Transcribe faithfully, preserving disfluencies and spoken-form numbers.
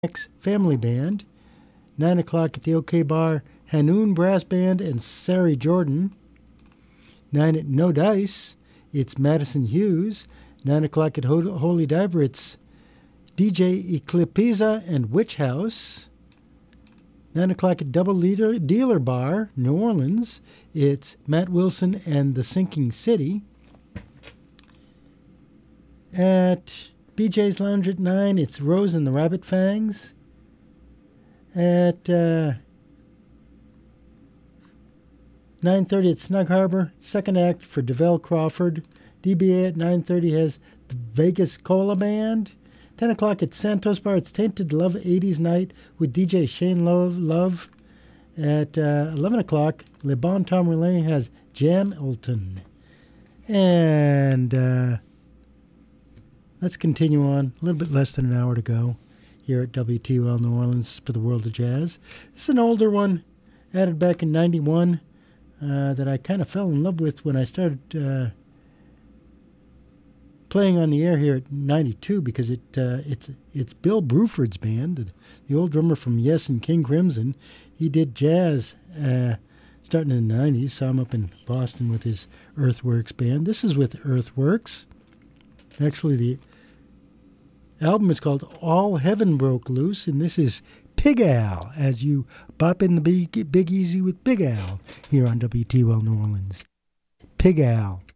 X Family Band. nine o'clock at the OK Bar, Hanoun Brass Band and Sari Jordan. nine at No Dice, it's Madison Hughes. nine o'clock at Ho- Holy Diver, it's D J Eclipse and Witch House. nine o'clock at Double Leader, Dealer Bar, New Orleans, it's Matt Wilson and the Sinking City. At B J's Lounge at nine, it's Rose and the Rabbit Fangs. At uh, nine thirty at Snug Harbor, second act for DeVell Crawford. D B A at nine thirty has the Vegas Cola Band. ten o'clock at Santos Bar, it's Tainted Love eighties Night with D J Shane Love. Love. At uh, eleven o'clock, Le Bon Tom Relay has Jam Elton. And uh, let's continue on. A little bit less than an hour to go here at W T O L New Orleans for the World of Jazz. This is an older one, added back in ninety-one, uh, that I kind of fell in love with when I started uh, playing on the air here at ninety-two, because it uh, it's it's Bill Bruford's band, the, the old drummer from Yes and King Crimson. He did jazz uh, starting in the nineties. Saw him up in Boston with his Earthworks band. This is with Earthworks. Actually, the album is called All Heaven Broke Loose, and this is Pig Al, as you bop in the Big, big Easy with Big Al here on W T O L New Orleans. Pig Al.